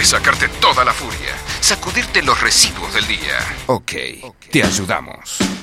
de sacarte toda la furia, sacudirte los residuos del día. Ok, te ayudamos.